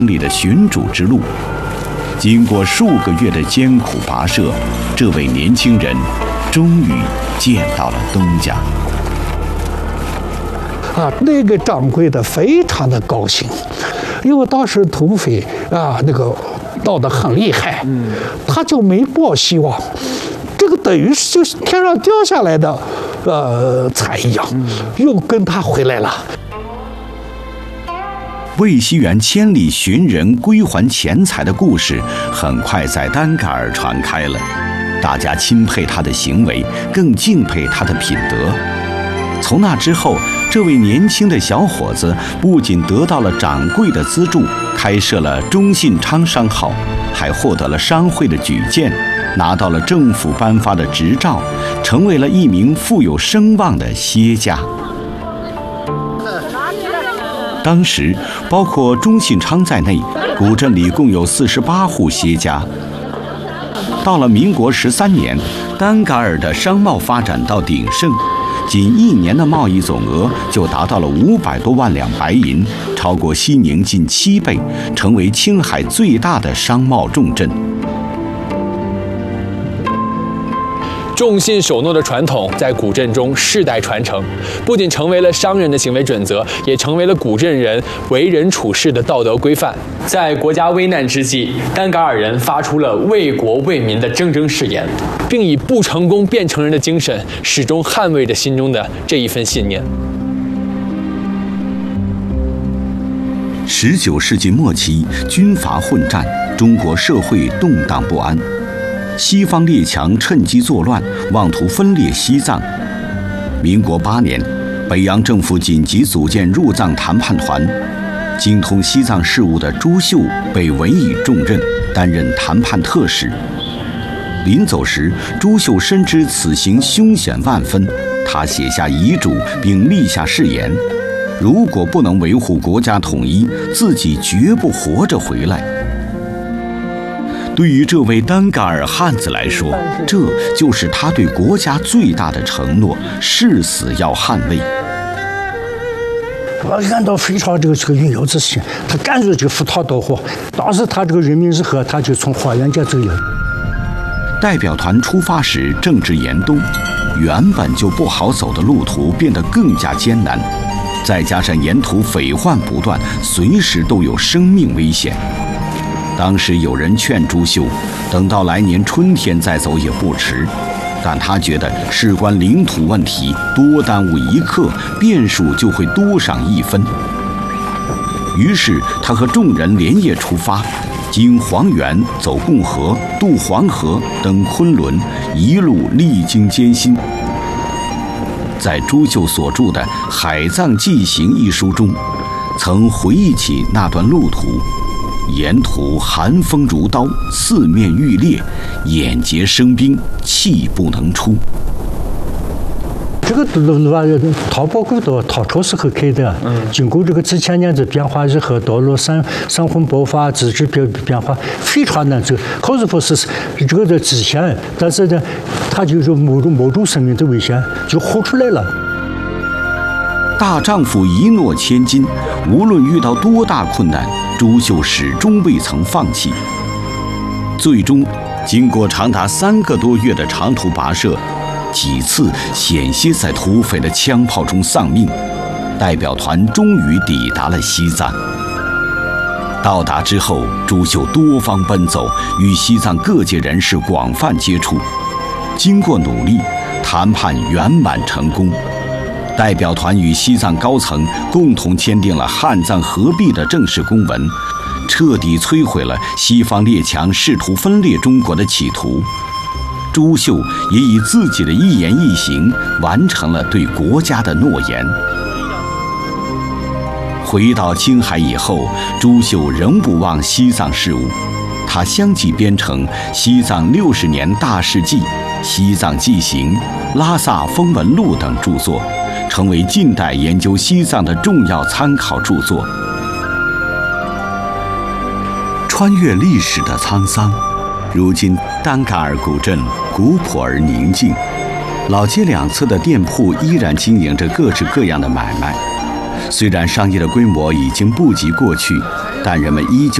里的寻主之路。经过数个月的艰苦跋涉，这位年轻人终于见到了东家。 那个掌柜的非常的高兴，因为当时土匪那个闹得很厉害，他就没抱希望，这个等于是就是天上掉下来的财一样，又跟他回来了。 魏熙元千里寻人归还钱财的故事很快在丹嘎尔传开了，大家钦佩他的行为，更敬佩他的品德。从那之后，这位年轻的小伙子不仅得到了掌柜的资助，开设了中信昌商号，还获得了商会的举荐，拿到了政府颁发的执照，成为了一名富有声望的歇家。当时，包括中信昌在内，古镇里共有48户歇家。到了民国13年，丹嘎尔的商贸发展到鼎盛，仅1年的贸易总额就达到了500多万两白银，超过西宁近7倍，成为青海最大的商贸重镇。 重信守诺的传统在古镇中世代传承，不仅成为了商人的行为准则，也成为了古镇人为人处事的道德规范。在国家危难之际，丹嘎尔人发出了为国为民的铮铮誓言，并以不成功便成仁的精神，始终捍卫着心中的这一份信念。 19世纪末期，军阀混战，中国社会动荡不安。西方列强趁机作乱，妄图分裂西藏。民国8年，北洋政府紧急组建入藏谈判团，精通西藏事务的朱秀被委以重任，担任谈判特使。临走时，朱秀深知此行凶险万分，他写下遗嘱并立下誓言：如果不能维护国家统一，自己绝不活着回来。对于这位丹嘎尔汉子来说，这就是他对国家最大的承诺，誓死要捍卫。 我感到非常这个云游之心，他干脆就赴汤蹈火。当时他这个人民日和，他就从花园街走了。 代表团出发时正值严冬，原本就不好走的路途变得更加艰难，再加上沿途匪患不断，随时都有生命危险。当时有人劝朱秀，等到来年春天再走也不迟，但他觉得事关领土问题，多耽误1刻，变数就会多上1分。于是他和众人连夜出发，经黄原走共河，渡黄河，登昆仑，一路历经艰辛。在朱秀所著的《海藏记行》一书中，曾回忆起那段路途。沿途寒风如刀，四面欲裂，眼睫生冰，气不能出。 这个淘宝古道唐朝时候开的，经过这个几千年的变化以后，道路山洪爆发，资质变化非常难走。好似说是这个的极限，但是呢，它就是冒着生命的危险就活出来了。 大丈夫一诺千金，无论遇到多大困难，朱秀始终未曾放弃。最终，经过长达3个多月的长途跋涉，几次险些在土匪的枪炮中丧命，代表团终于抵达了西藏。到达之后，朱秀多方奔走，与西藏各界人士广泛接触。经过努力，谈判圆满成功。代表团与西藏高层共同签订了汉藏合璧的正式公文，彻底摧毁了西方列强试图分裂中国的企图。朱秀也以自己的一言一行完成了对国家的诺言。回到青海以后，朱秀仍不忘西藏事务，他相继编成《西藏60年大事记》《西藏记行》《拉萨风闻录》等著作，成为近代研究西藏的重要参考著作。穿越历史的沧桑，如今丹嘎尔古镇古朴而宁静，老街两侧的店铺依然经营着各式各样的买卖。虽然商业的规模已经不及过去， 但人们依旧